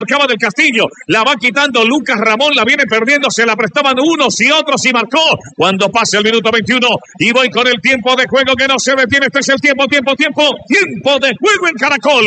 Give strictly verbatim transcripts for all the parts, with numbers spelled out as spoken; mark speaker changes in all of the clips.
Speaker 1: Acaba del Castillo, la va quitando Lucas Ramón, la viene perdiendo, se la prestaban unos y otros y marcó cuando pase el minuto veintiuno y voy con el tiempo de juego que no se detiene. Este es el tiempo, tiempo, tiempo, tiempo de juego en Caracol.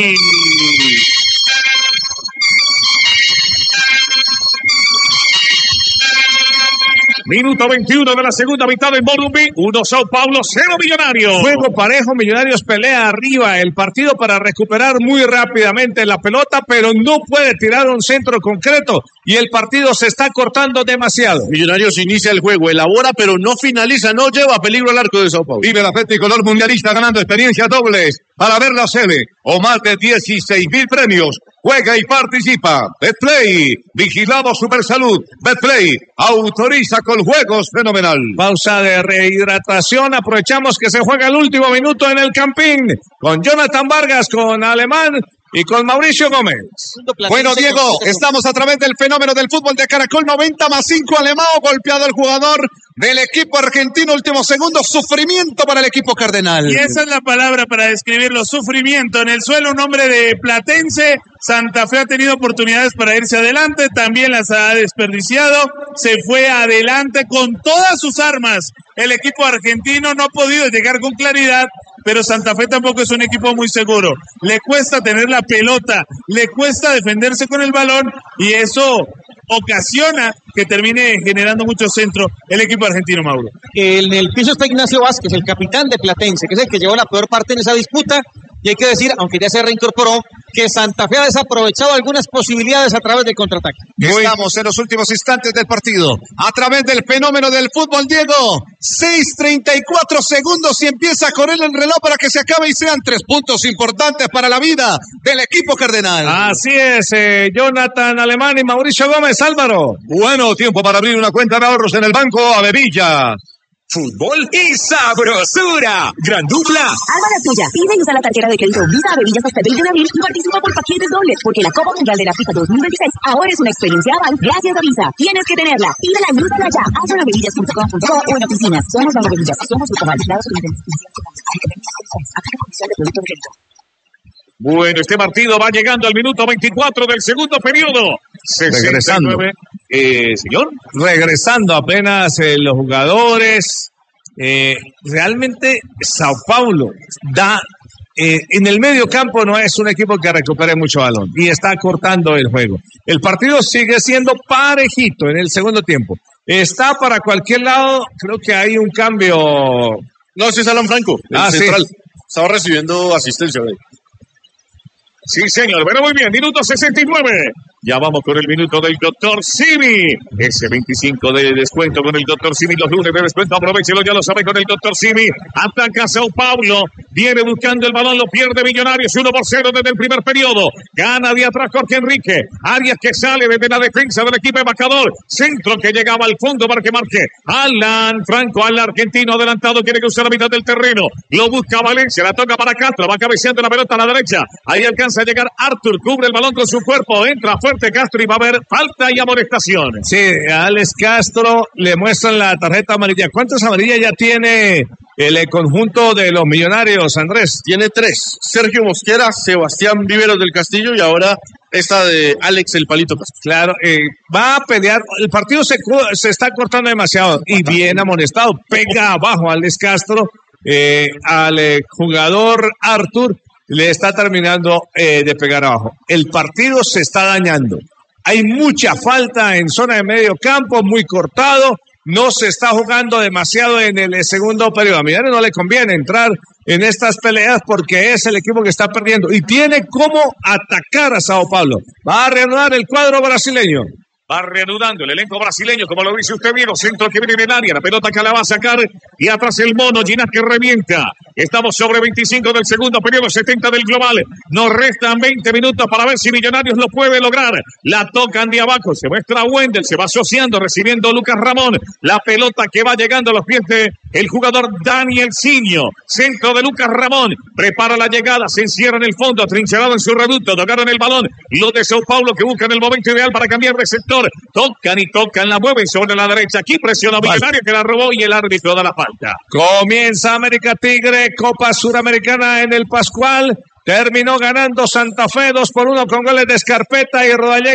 Speaker 1: Minuto veintiuno de la segunda mitad del Morumbi. uno Sao Paulo, cero Millonarios.
Speaker 2: Juego parejo, Millonarios pelea arriba el partido para recuperar muy rápidamente la pelota, pero no puede tirar un centro concreto y el partido se está cortando demasiado.
Speaker 3: Millonarios inicia el juego, elabora, pero no finaliza, no lleva peligro al arco de Sao Paulo.
Speaker 4: Vive el Atlético color mundialista ganando experiencias dobles para ver la sede o más de dieciséis mil premios. Juega y participa. Betplay, vigilado Supersalud. Betplay, autoriza con juegos fenomenal.
Speaker 2: Pausa de rehidratación. Aprovechamos que se juega el último minuto en el Campín. Con Jonathan Vargas, con Alemán y con Mauricio Gómez.
Speaker 5: Bueno, Diego, estamos a través del fenómeno del fútbol de Caracol. noventa más cinco Alemão, golpeado el jugador del equipo argentino. Último segundo, sufrimiento para el equipo cardenal.
Speaker 6: Y esa es la palabra para describirlo, sufrimiento. En el suelo un hombre de Platense. Santa Fe ha tenido oportunidades para irse adelante, también las ha desperdiciado. Se fue adelante con todas sus armas. El equipo argentino no ha podido llegar con claridad, pero Santa Fe tampoco es un equipo muy seguro. Le cuesta tener la pelota, le cuesta defenderse con el balón y eso ocasiona que termine generando mucho centro el equipo argentino, Mauro.
Speaker 7: En el piso está Ignacio Vázquez, el capitán de Platense, que es el que llevó la peor parte en esa disputa. Y hay que decir, aunque ya se reincorporó, que Santa Fe ha desaprovechado algunas posibilidades a través del contraataque.
Speaker 5: Estamos en los últimos instantes del partido. A través del fenómeno del fútbol, Diego. seis treinta y cuatro segundos y empieza a correr el reloj para que se acabe y sean tres puntos importantes para la vida del equipo cardenal.
Speaker 2: Así es, eh, Jonathan Alemán y Mauricio Gómez. Álvaro.
Speaker 4: Bueno, tiempo para abrir una cuenta de ahorros en el Banco Avevilla.
Speaker 8: Fútbol y sabrosura. Gran dupla.
Speaker 9: Alma la tuya. Pide y usa la tarjeta de crédito Visa Avevillas hasta el veinte de abril y participa por paquetes dobles, porque la Copa Mundial de la FIFA dos mil veintiséis ahora es una experiencia Aval gracias a Visa. Tienes que tenerla. Pídela y úsala ya. Haz en avevillas punto com punto co o en oficinas. Somos Banco Avevillas. Somos Grupo Aval. Dados con comisión de producto de crédito.
Speaker 1: Bueno, este partido va llegando al minuto veinticuatro del segundo periodo.
Speaker 2: Regresando.
Speaker 1: Eh, señor.
Speaker 2: Regresando apenas eh, los jugadores. Eh, realmente Sao Paulo da... Eh, en el medio campo no es un equipo que recupere mucho balón y está cortando el juego. El partido sigue siendo parejito en el segundo tiempo. Está para cualquier lado. Creo que hay un cambio.
Speaker 3: No, sí es Alan Franco, el
Speaker 2: ah,
Speaker 3: central.
Speaker 2: Sí.
Speaker 3: Estaba recibiendo asistencia, güey.
Speaker 1: Sí, señor. Bueno, muy bien. Minuto sesenta y nueve. Ya vamos con el minuto del doctor Simi. Ese veinticinco de descuento con el doctor Simi. Los lunes de descuento. Aprovechelo, ya lo sabe, con el doctor Simi. Ataca Sao Paulo. Viene buscando el balón. Lo pierde Millonarios. uno por cero desde el primer periodo. Gana de atrás Jorge Enrique. Arias que sale desde la defensa del equipo embajador. Centro que llegaba al fondo para que marque Alan Franco, al argentino adelantado. Quiere que use la mitad del terreno. Lo busca Valencia. La toca para Castro. Va cabeceando la pelota a la derecha. Ahí alcanza a llegar Arthur. Cubre el balón con su cuerpo. Entra fuerte Castro y va a haber falta y amonestación.
Speaker 2: Sí, a Alex Castro le muestran la tarjeta amarilla. ¿Cuántas amarillas ya tiene el conjunto de los Millonarios, Andrés?
Speaker 3: Tiene tres. Sergio Mosquera, Sebastián Viveros del Castillo y ahora esta de Alex el Palito Castro.
Speaker 2: Claro, eh, va a pelear. El partido se, se está cortando demasiado y bien amonestado. Pega abajo a Alex Castro, eh, al eh, jugador Arthur. Le está terminando eh, de pegar abajo. El partido se está dañando. Hay mucha falta en zona de medio campo, muy cortado. No se está jugando demasiado en el segundo periodo. A Millonarios no le conviene entrar en estas peleas porque es el equipo que está perdiendo. Y tiene cómo atacar a Sao Paulo. Va a reanudar el cuadro brasileño.
Speaker 1: Va reanudando el elenco brasileño, como lo dice usted bien, centro que viene en el área, la pelota que la va a sacar y atrás el mono, Ginás que revienta. Estamos sobre veinticinco del segundo periodo, setenta del global. Nos restan veinte minutos para ver si Millonarios lo puede lograr. La tocan de abajo, se muestra Wendel, se va asociando, recibiendo Lucas Ramón. La pelota que va llegando a los pies de el jugador Daniel Siño. Centro de Lucas Ramón, prepara la llegada, se encierra en el fondo, atrincherado en su reducto, tocaron el balón. Los de Sao Paulo que buscan el momento ideal para cambiar de sector. Tocan y tocan, la mueven sobre la derecha. Aquí presiona Millonario que la robó y el árbitro da la falta.
Speaker 2: Comienza América Tigre, Copa Suramericana en el Pascual. Terminó ganando Santa Fe dos por uno con goles de Escarpeta y Rodallega.